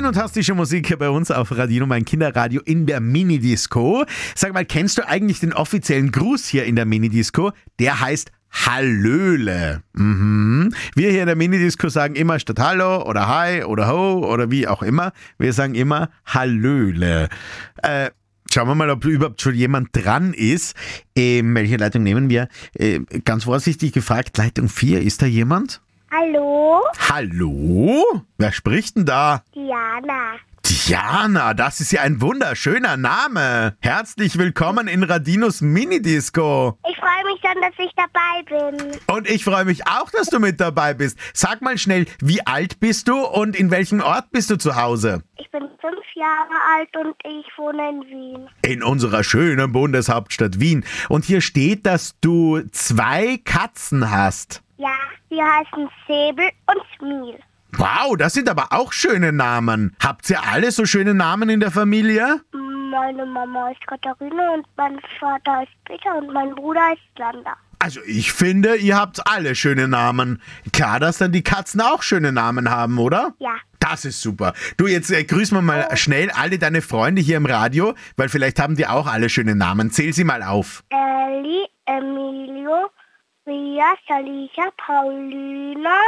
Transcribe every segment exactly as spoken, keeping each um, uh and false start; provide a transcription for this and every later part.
Kinotastische Musik hier bei uns auf Radino, mein Kinderradio in der Minidisco. Sag mal, kennst du eigentlich den offiziellen Gruß hier in der Minidisco? Der heißt Hallöle. Mhm. Wir hier in der Minidisco sagen immer statt Hallo oder Hi oder Ho oder wie auch immer, wir sagen immer Hallöle. Äh, schauen wir mal, ob überhaupt schon jemand dran ist. Ähm, welche Leitung nehmen wir? Äh, ganz vorsichtig gefragt, Leitung vier, ist da jemand? Hallo? Hallo? Wer spricht denn da? Diana. Diana, das ist ja ein wunderschöner Name. Herzlich willkommen in Radinos Minidisco. Ich freue mich schon, dass ich dabei bin. Und ich freue mich auch, dass du mit dabei bist. Sag mal schnell, wie alt bist du und in welchem Ort bist du zu Hause? Ich bin fünf Jahre alt und ich wohne in Wien. In unserer schönen Bundeshauptstadt Wien. Und hier steht, dass du zwei Katzen hast. Ja, die heißen Säbel und Smil. Wow, das sind aber auch schöne Namen. Habt ihr alle so schöne Namen in der Familie? Meine Mama ist Katharina und mein Vater ist Peter und mein Bruder ist Landa. Also ich finde, ihr habt alle schöne Namen. Klar, dass dann die Katzen auch schöne Namen haben, oder? Ja. Das ist super. Du, jetzt äh, grüßen wir mal schnell alle deine Freunde hier im Radio, weil vielleicht haben die auch alle schöne Namen. Zähl sie mal auf. Elli, Emilio, Ria, Salisha, Paulina,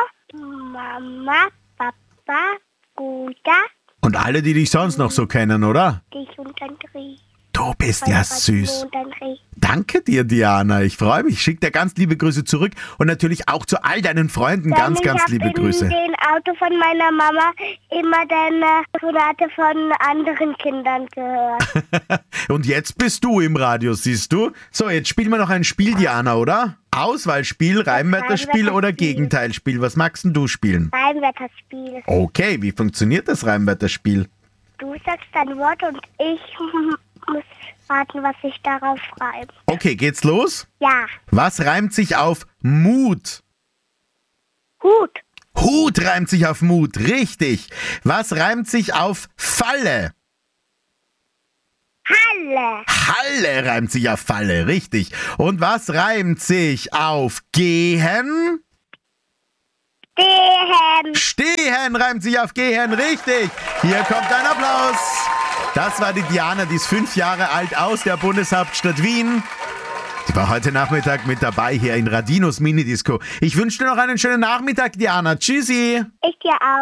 Mama, Papa, Guta. Und alle, die dich sonst noch so kennen, oder? Dich und André. Du bist ja süß. Und André. Danke dir, Diana. Ich freue mich. Schick dir ganz liebe Grüße zurück und natürlich auch zu all deinen Freunden ganz, ganz liebe Grüße. Ich habe in dem Auto von meiner Mama immer deine Telefonate von anderen Kindern gehört. Und jetzt bist du im Radio, siehst du? So, jetzt spielen wir noch ein Spiel, Diana, oder? Auswahlspiel, Reimwörterspiel oder Gegenteilspiel? Was magst denn du spielen? Reimwörterspiel. Okay, wie funktioniert das Reimwörterspiel? Du sagst ein Wort und ich muss raten, was sich darauf reimt. Okay, geht's los? Ja. Was reimt sich auf Mut? Hut. Hut reimt sich auf Mut, richtig. Was reimt sich auf Falle? Halle. Halle reimt sich auf Falle, richtig. Und was reimt sich auf Gehen? Stehen. Stehen reimt sich auf Gehen, richtig. Hier kommt ein Applaus. Das war die Diana, die ist fünf Jahre alt aus der Bundeshauptstadt Wien. Die war heute Nachmittag mit dabei hier in Radinos Minidisco. Ich wünsche dir noch einen schönen Nachmittag, Diana. Tschüssi. Ich dir auch.